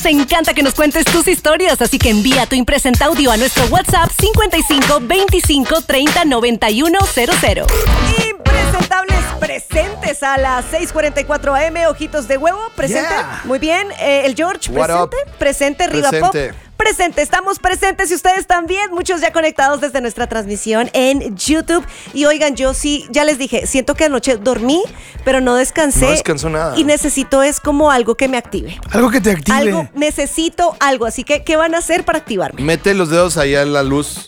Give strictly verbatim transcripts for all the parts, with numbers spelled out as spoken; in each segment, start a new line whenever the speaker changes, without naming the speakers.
Nos encanta que nos cuentes tus historias, así que envía tu impresenta audio a nuestro WhatsApp cincuenta y cinco veinticinco treinta noventa y uno cero cero.
Impresentables presentes a las seis cuarenta y cuatro a eme. Ojitos de huevo, presente.
Yeah.
Muy bien. Eh, el George,
What
presente.
up?
Presente, Riva
Presente.
Pop. Presente, estamos presentes y ustedes también, muchos ya conectados desde nuestra transmisión en YouTube. Y oigan, yo sí, ya les dije, siento que anoche dormí, pero no descansé.
No descansó nada.
Y necesito es como algo que me active.
Algo que te active.
Algo, necesito algo, así que, ¿qué van a hacer para activarme?
Mete los dedos allá en la luz.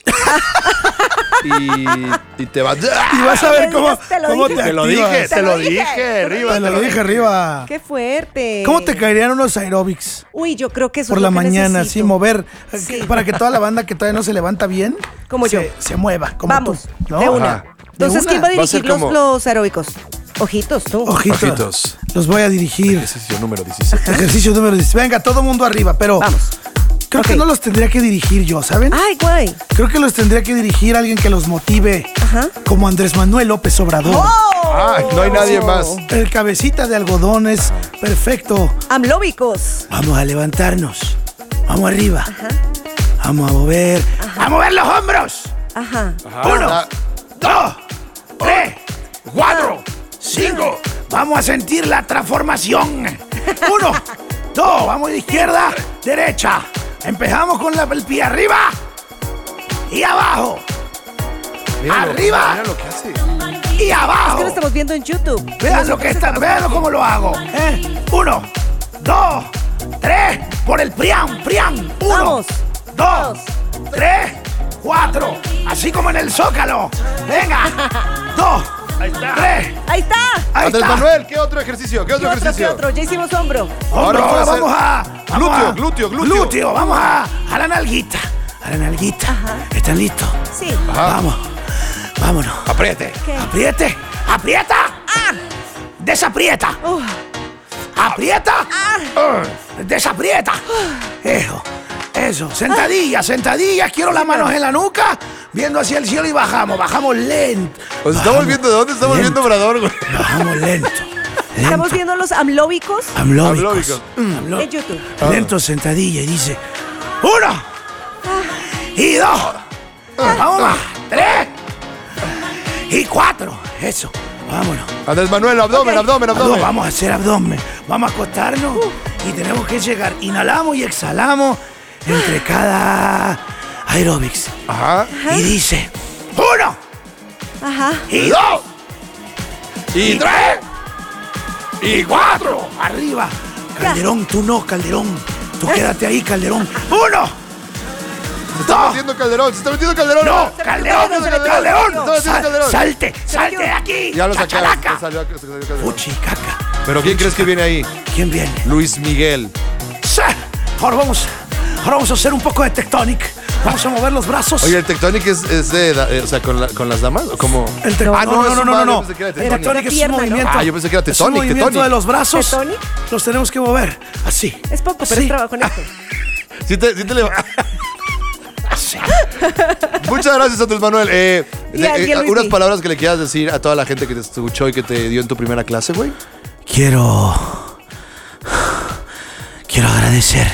y, y te vas.
Y vas a ver cómo
Te lo
cómo
dije.
te
Te lo
activas.
dije, te lo dije,
Te
arriba.
Te lo dije arriba.
¡Qué fuerte!
¿Cómo te caerían unos aerobics?
Uy, yo creo que eso
Por
es
la
lo que
mañana,
necesito.
sí, mover. eh,
Sí.
Para que toda la banda que todavía no se levanta bien,
Como
se,
yo.
se mueva. Como
Vamos,
tú, ¿no?
de una.
Ajá.
Entonces,
una.
¿quién va a
Va a ser
dirigir los,
como-
los aeróbicos? Ojitos, tú.
Ojitos.
Ojitos.
Los voy a dirigir.
Ejercicio número diecisiete.
Ejercicio número diez. Venga, todo mundo arriba, pero
Vamos.
creo
Ok.
que no los tendría que dirigir yo, ¿saben?
Ay, guay.
Creo que los tendría que dirigir alguien que los motive,
Ajá.
como Andrés Manuel López Obrador.
Ah, no hay nadie más.
El cabecita de algodón es perfecto.
Amlóbicos.
Vamos a levantarnos. Vamos arriba. Vamos a mover. ¡A mover los hombros!
Ajá.
Uno,
Ah,
dos, tres, cuatro, cinco. Vamos a sentir la transformación. Uno, dos, vamos de izquierda, derecha. Empezamos con la, el pie arriba y abajo.
míralo,
Arriba.
Mira lo que hace.
Y
Es
abajo.
que lo estamos viendo en YouTube.
Vean lo que está, vean cómo lo hago. ¿eh? Uno, dos, tres, por el priam, priam. Uno,
Vamos.
dos, tres, cuatro. Así como en el Zócalo. Venga. Dos, tres.
Ahí está.
Ahí
Andrés
está.
Manuel, ¿qué otro ejercicio? ¿Qué
¿Qué
otro
otro, qué
ejercicio?
otro? Ya hicimos hombro.
Hombro,
Ahora
ahora
vamos a
vamos a. vamos
Glúteo,
a-
glúteo, glúteo.
Glúteo, vamos a, a la nalguita. A la nalguita. ¿Están listos?
Sí.
Ajá.
Vamos. Vámonos.
Apriete.
¿Qué?
Apriete. Aprieta. Desaprieta.
Uh,
Aprieta. Uh, Desaprieta. Eso. Eso. Sentadillas, sentadillas. Quiero las manos en la nuca. Viendo hacia el cielo y bajamos. Bajamos lento.
Pues estamos
Bajamos
viendo de dónde estamos
lento.
viendo Obrador, güey.
Bajamos lento.
Estamos
Lento.
viendo los amlóbicos
Amlóbicos.
Amlóbicos.
Mm, amló-
en YouTube.
Lento, sentadilla. Y dice: uno. Y dos. Vamos más. Tres. Y cuatro. Eso. Vámonos.
Andrés Manuel, abdomen,
Ok.
abdomen,
Vamos,
abdomen.
vamos a hacer abdomen. Vamos a acostarnos y tenemos que llegar. Inhalamos y exhalamos entre cada aerobics.
Ajá.
Y dice: uno.
Ajá.
Y dos.
Y
Y tres. Y cuatro. Arriba. Calderón, tú no, Calderón. Tú quédate ahí, Calderón. Uno.
Se está
Dos.
metiendo Calderón, se está metiendo Calderón.
No,
Se
Calderón,
metió, se metió,
Calderón.
se metió.
Se metió
Sal-
Calderón.
Salte, salte
metió.
de aquí.
Ya lo sacaron.
Chachalaca.
Ya salió, se salió Calderón.
Fuchi, caca.
Pero ¿quién crees que viene ahí?
¿Quién viene?
Luis Miguel.
Sí. Ahora vamos, ahora vamos a hacer un poco de tectonic. Vamos a mover los brazos.
Oye, ¿el Tectonic es, es de, da- eh, o sea, con, la- con las damas? ¿O cómo?
el tec-
Ah, no,
no,
es
no,
un
no,
bar,
no,
yo
no.
pensé que era
El
Tectonic.
tectonic es
Pierna,
un
¿no?
movimiento.
Ah, yo pensé que era
Es un
tectonic,
movimiento
tectonic.
de los brazos.
¿Tectonic?
Los tenemos que mover así.
Es poco, pero
Así,
es trabajo con esto.
Sí te, sí te le-
así.
Muchas gracias, Andrés Manuel. Eh,
Y
de-
a- y
eh,
a Luis
unas
Miguel.
palabras que le quieras decir a toda la gente que te escuchó y que te dio en tu primera clase, güey.
Quiero. Quiero agradecer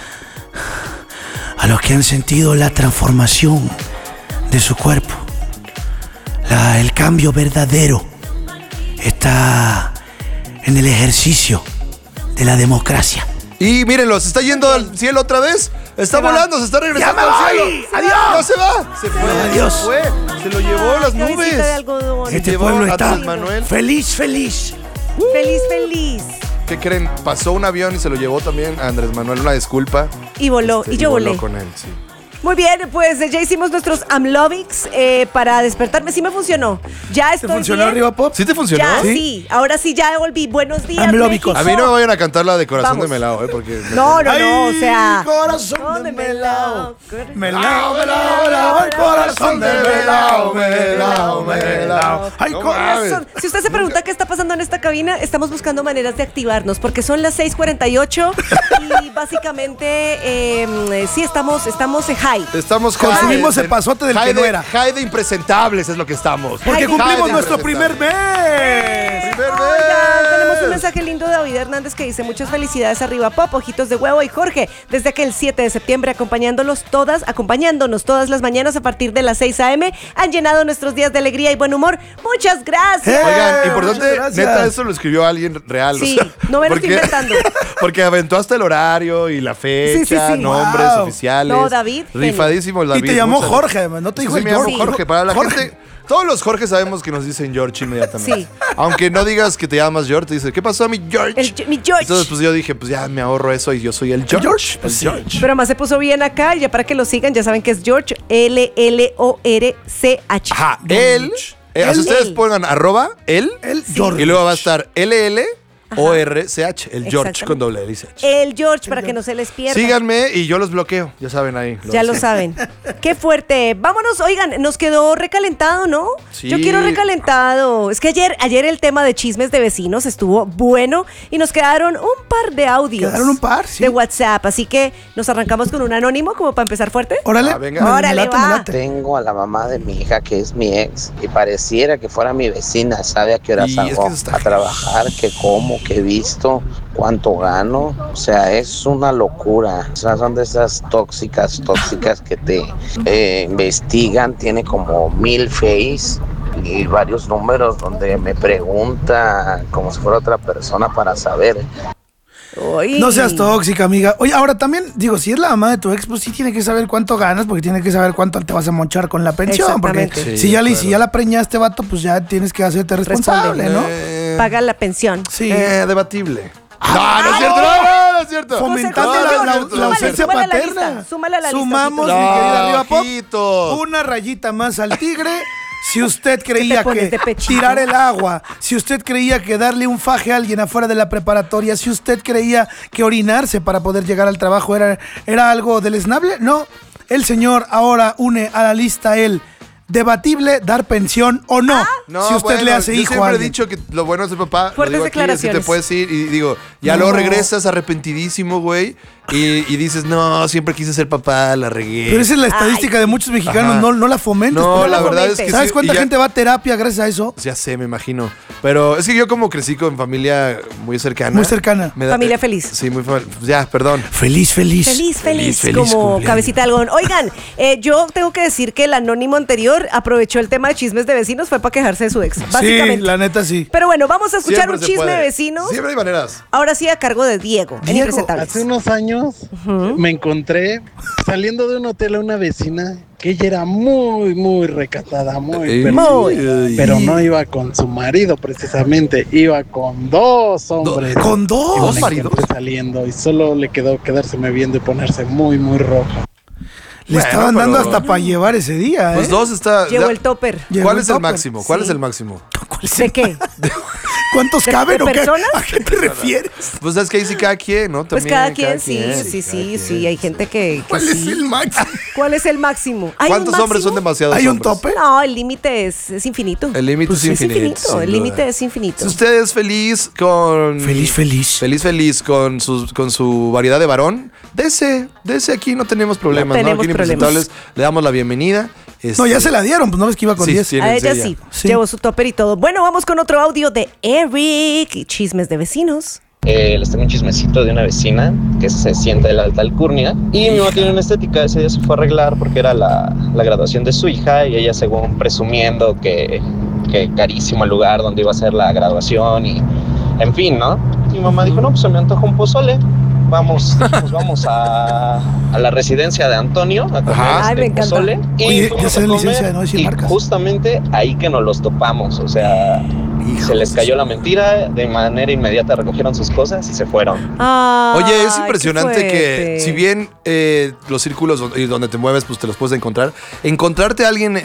a los que han sentido la transformación de su cuerpo. La- el cambio verdadero está en el ejercicio de la democracia.
Y mírenlo, se está yendo al cielo otra vez. Está
Se va.
volando, se está regresando
¡Ya me
al
voy!
cielo.
¡Adiós!
¡No se va! Se fue,
Adiós.
se fue. Se lo llevó las
Cabecita
nubes.
de algodón.
Se
Este
llevó
pueblo
a
está
Andrés Manuel.
feliz, feliz.
Feliz, feliz.
¿Qué creen? Pasó un avión y se lo llevó también a Andrés Manuel. Una disculpa.
Y voló.
Este,
y yo
voló
volé.
con él, sí.
Muy bien, pues eh, ya hicimos nuestros Amlobics eh, para despertarme. Sí me funcionó. Ya estoy
¿Te funcionó
bien.
arriba, Pop?
¿Sí te funcionó?
Ya, sí.
¿Sí?
Ahora sí, ya volví. Buenos días,
Amlóbicos.
A
México.
mí no me vayan a cantar la de Corazón
Vamos.
de Melao, ¿eh? Porque...
No, no, no, o sea...
Ay, corazón
No,
de
de
melao.
melao.
Melao, melao, melao, ay, corazón de melao, melao, melao. Ay,
No
corazón.
mames.
Si usted se pregunta qué está pasando en esta cabina, estamos buscando maneras de activarnos porque son las seis cuarenta y ocho y básicamente eh, sí estamos, estamos en high.
Estamos
Consumimos
high
el pasote del
high
que no
de-
era.
High de impresentables es lo que estamos.
Porque
Ay,
cumplimos
High de
nuestro primer
impresentables.
mes.
Primer
Oigan, tenemos tenemos un mensaje lindo de David Hernández que dice: muchas felicidades arriba Pop, ojitos de huevo y Jorge, desde que el siete de septiembre acompañándolos todas, acompañándonos todas las mañanas a partir de las seis a.m. han llenado nuestros días de alegría y buen humor. Muchas gracias.
Oigan, importante,
gracias.
neta, eso lo escribió alguien real.
Sí,
o sea,
no me lo
porque-
estoy inventando.
Porque aventó hasta el horario y la fecha,
Sí, sí, sí.
nombres
Wow.
oficiales.
No, David,
Rifadísimo el
Y
David.
te llamó
muchas-
Jorge, además, no te dijo
Sí,
el
me llamo
George.
Jorge. Para la
Jorge.
gente, todos los Jorge sabemos que nos dicen George inmediatamente.
Sí.
Aunque no digas que te llamas George, te dicen, ¿qué pasó, mi George?
El- mi George.
Entonces, pues yo dije, pues ya me ahorro eso y yo soy el George.
George?
Pues
Sí.
George.
Pero además se puso bien acá y ya para que lo sigan, ya saben que es George, L L O R C H.
Ajá, él. Eh,
Él.
si ustedes
Él.
pongan arroba, él,
El
Sí.
George.
y luego va a estar L L O R C H, el George
Exactamente.
con doble L y C H.
El George, para que no se les pierda.
Síganme y yo los bloqueo, ya saben ahí.
Ya lo saben. Qué fuerte. Vámonos, oigan, nos quedó recalentado, ¿no?
Sí.
Yo quiero recalentado. Es que ayer, ayer el tema de chismes de vecinos estuvo bueno y nos quedaron un par de audios.
Quedaron un par, sí.
De WhatsApp. Así que nos arrancamos con un anónimo como para empezar fuerte.
Órale,
Ah, venga.
me- me
Órale,
late, me
va.
late.
Tengo a la mamá de mi hija que es mi ex y pareciera que fuera mi vecina. Sabe a qué hora
Y es
salgo
que eso está
a trabajar, qué como, qué visto, cuánto gano. O sea, es una locura. O sea, son de esas tóxicas, tóxicas que te eh, investigan. Tiene como mil face y varios números donde me pregunta como si fuera otra persona para saber.
Uy.
No seas tóxica, amiga. Oye, ahora también, digo, si es la mamá de tu ex, pues sí tiene que saber cuánto ganas, porque tiene que saber cuánto te vas a mochar con la pensión. Porque
Exactamente.
si,
Sí,
ya le,
claro.
si ya la preñaste, vato, pues ya tienes que hacerte responsable, ¿no?
Eh,
Paga la pensión.
Sí.
eh, debatible. no, no es cierto, no, no, no es cierto.
Fomentando
José,
la,
José,
la-
súmale,
la ausencia
súmale a la
paterna.
lista, súmale a la lista,
Sumamos,
ojito.
mi querida Arriba Pop,
ojito.
una rayita más al tigre. Si usted creía
pones
que
de pechito?
tirar el agua, si usted creía que darle un faje a alguien afuera de la preparatoria, si usted creía que orinarse para poder llegar al trabajo era, era algo deleznable, no. El señor ahora une a la lista el debatible dar pensión o no,
No,
si usted
bueno,
le hace
yo
hijo a
siempre he
alguien.
dicho que lo bueno es ser papá.
Fuertes
lo digo aquí,
declaraciones.
así te puedes ir y digo, ya
No.
luego regresas arrepentidísimo, güey, y, y dices, no, siempre quise ser papá, la regué.
Pero esa es la estadística
Ay.
de muchos mexicanos,
Ajá.
no, no la fomentes.
No,
porque-
la
la
verdad es
fomentes.
que
¿Sabes
sí,
cuánta
y ya-
gente va a terapia gracias a eso?
Ya sé, me imagino. Pero es que yo como crecí con familia muy cercana.
Muy cercana.
me da-
Familia
eh,
feliz.
Sí, muy fam- Ya, perdón.
Feliz, feliz.
Feliz, feliz,
Feliz, feliz
como
cumpleaños.
cabecita de algodón. Oigan, eh, yo tengo que decir que el anónimo anterior aprovechó el tema de chismes de vecinos, fue para quejarse de su ex, básicamente.
Sí, la neta sí.
Pero bueno, vamos a escuchar
Siempre
un
se
chisme
puede.
de vecinos.
Siempre hay maneras.
Ahora sí a cargo de Diego, en
Diego,
Impresentables.
Hace unos años me encontré saliendo de un hotel a una vecina que ella era muy, muy recatada, muy, pero,
Muy.
pero no iba con su marido precisamente, iba con dos hombres.
¿Con
Y
dos?
me
¿Dos maridos?
encontré saliendo y solo le quedó quedárseme viendo y ponerse muy, muy roja.
Le
Bueno,
estaban dando
pero-
hasta para llevar ese día, ¿eh?
Pues dos está.
Llegó
ya-
el topper.
Llegó
¿Cuál
el
es el
topper.
máximo? ¿Cuál
Sí.
es el máximo?
¿Cuál es
¿De
el-
qué?
¿Cuántos
¿De-
caben
de
o qué?
personas?
¿A qué te refieres?
Pues es que ahí sí cada quien, ¿no?
Pues
También,
cada quien, sí,
quien,
sí,
cada
sí,
quien.
sí, hay gente que, que
¿Cuál
sí.
es el máximo?
¿Cuál es el máximo? ¿Hay un
¿Cuántos hombres son
máximo?
demasiados
¿Hay un
hombres?
tope?
No, el límite es, es infinito.
El límite
Pues
es
es
infinito.
infinito,
sin
el
duda.
límite es infinito.
Si usted es feliz con.
Feliz, feliz.
Feliz, feliz con su, con su variedad de varón, dese, dese aquí, no tenemos problemas, ¿no?
tenemos
Aquí en
problemas.
Impresentables le damos la bienvenida. Este,
No, ya se la dieron, pues no ves que iba con
Sí,
diez.
sí.
A ella
ella.
sí,
Sí.
llevó su topper y todo. Bueno, vamos con otro audio de Eric y chismes de vecinos.
Eh, les tengo un chismecito de una vecina que se siente de la alta alcurnia y mi mamá tiene una estética. Ese día se fue a arreglar porque era la, la graduación de su hija y ella según presumiendo que, que carísimo el lugar donde iba a ser la graduación y en fin, ¿no? Mi mamá dijo, no, pues se me antoja un pozole. Vamos, pues vamos a, a la residencia de Antonio a comer
Ajá.
este
Ay, me encanta.
pozole. Y
Oye, ya
fuimos
se
a
da
comer,
licencia de no decir
y
marcas.
justamente ahí que nos los topamos, o sea, se les cayó la mentira, de manera inmediata recogieron sus cosas y se fueron.
Ay,
Oye, es
qué
impresionante que
fuerte.
si bien eh, los círculos don- y donde te mueves, pues te los puedes encontrar, encontrarte a alguien